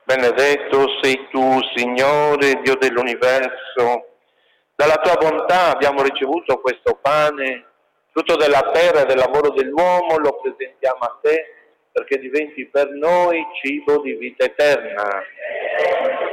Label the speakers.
Speaker 1: Benedetto sei tu, Signore, Dio dell'universo. Dalla tua bontà abbiamo ricevuto questo pane, frutto della terra e del lavoro dell'uomo, lo presentiamo a te perché diventi per noi cibo di vita eterna.